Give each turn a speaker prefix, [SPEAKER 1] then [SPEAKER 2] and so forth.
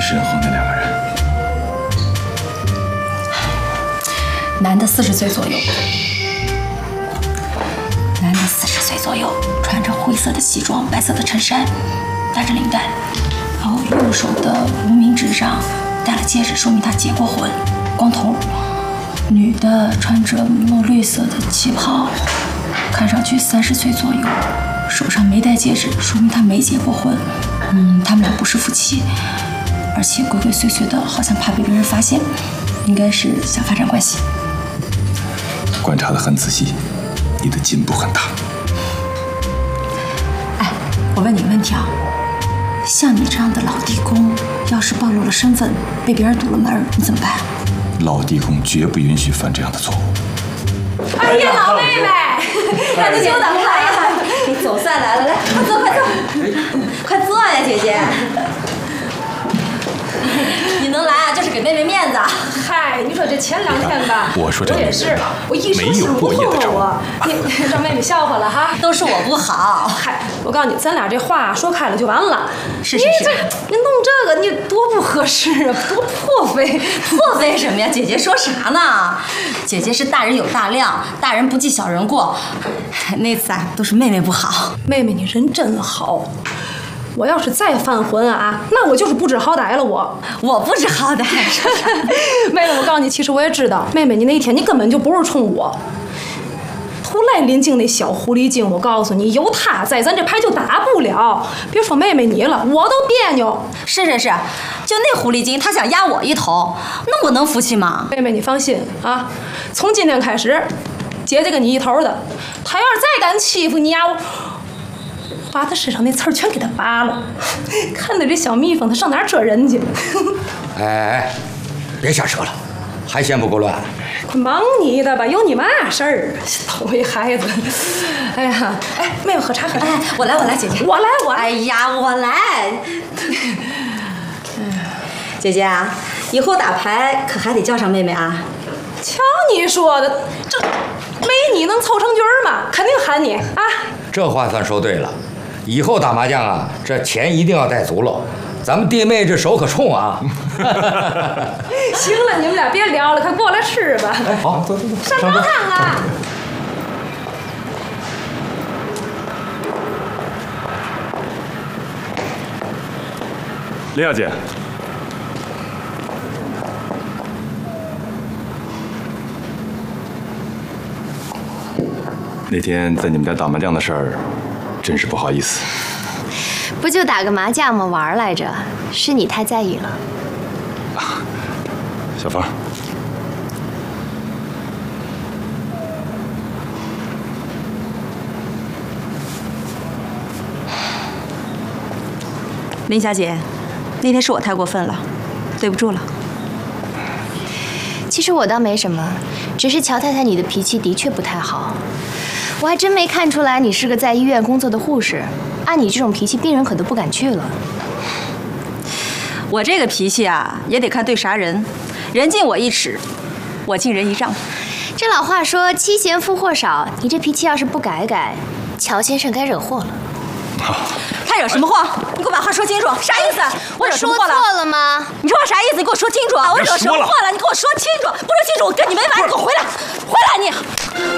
[SPEAKER 1] 身后那两个人？
[SPEAKER 2] 男的40岁左右，男的40岁左右，穿着灰色的西装，白色的衬衫，带着领带，然后右手的无名指上戴了戒指，说明他结过婚，光头。女的穿着墨绿色的旗袍，看上去30岁左右，手上没戴戒指，说明她没结过婚。他们俩不是夫妻，而且鬼鬼祟祟的，好像怕被别人发现，应该是想发展关系。
[SPEAKER 1] 观察得很仔细，你的进步很大。
[SPEAKER 2] 哎，我问你个问题啊，像你这样的老地公，要是暴露了身份，被别人堵了门，你怎么办？
[SPEAKER 1] 老地公绝不允许犯这样的错误。
[SPEAKER 3] 哎呀，老妹妹，让你久等了呀！你总算来了，来，快坐，快坐，快坐呀，姐姐。你能来啊，就是给妹妹面子。
[SPEAKER 4] 嗨，你说这前2天吧，
[SPEAKER 1] 我说这
[SPEAKER 4] 也是，我一时想不通了我，你让妹妹笑话了哈。
[SPEAKER 3] 都是我不好。
[SPEAKER 4] 嗨，我告诉你，咱俩这话说开了就完了。
[SPEAKER 3] 是。
[SPEAKER 4] 你弄这个，你多不合适啊，多破费。
[SPEAKER 3] 破费什么呀？姐姐说啥呢？姐姐是大人有大量，大人不计小人过。那次啊，都是妹妹不好。
[SPEAKER 4] 妹妹，你人真好。我要是再犯浑啊，那我就是不知好歹了。
[SPEAKER 3] 我不知好歹。
[SPEAKER 4] 妹妹，我告诉你，其实我也知道，妹妹你那一天你根本就不是冲我。图赖林静那小狐狸精，我告诉你，有她在，咱这牌就打不了。别说妹妹你了，我都别扭。
[SPEAKER 3] 是，就那狐狸精，她想压我一头，那我能服气吗？
[SPEAKER 4] 妹妹你放心啊，从今天开始，姐姐跟你一头的。她要是再敢欺负你呀，我把她身上那刺儿全给她拔了。看她这小蜜蜂，她上哪儿蛰人去？
[SPEAKER 5] 哎，别瞎扯了，还嫌不够乱？
[SPEAKER 4] 快忙你的吧，有你嘛事儿？倒霉孩子！哎呀，哎，妹妹喝茶。
[SPEAKER 3] 哎，我来，姐姐。
[SPEAKER 4] 我来。
[SPEAKER 3] 哎呀，我来。姐姐啊，以后打牌可还得叫上妹妹啊。
[SPEAKER 4] 瞧你说的，这没你能凑成局吗？肯定喊你啊。
[SPEAKER 5] 这话算说对了，以后打麻将啊，这钱一定要带足喽。咱们弟妹这手可冲啊！
[SPEAKER 4] 行了，你们俩别聊了，快过来吃吧。
[SPEAKER 5] 哎，好，走，
[SPEAKER 4] 上高汤啊！
[SPEAKER 1] 林小姐，那天在你们家打麻将的事儿，真是不好意思。
[SPEAKER 6] 不就打个麻将吗？玩来着，是你太在意了。
[SPEAKER 1] 小芳，
[SPEAKER 3] 林小姐，那天是我太过分了，对不住了。
[SPEAKER 6] 其实我倒没什么，只是乔太太你的脾气的确不太好。我还真没看出来你是个在医院工作的护士，按你这种脾气，病人可都不敢去了。
[SPEAKER 3] 我这个脾气啊，也得看对啥人，人敬我1尺，我敬人1丈。
[SPEAKER 6] 这老话说妻贤夫祸少，你这脾气要是不改改，乔先生该惹祸了。
[SPEAKER 3] 他惹什么祸？你给我把话说清楚，啥意思？我惹什么祸了？
[SPEAKER 6] 说错了吗？
[SPEAKER 3] 你说我啥意思？你给我说清楚！我惹什么祸了？你给我说清楚！不说清楚，我跟你没完！你给我回来！回来你！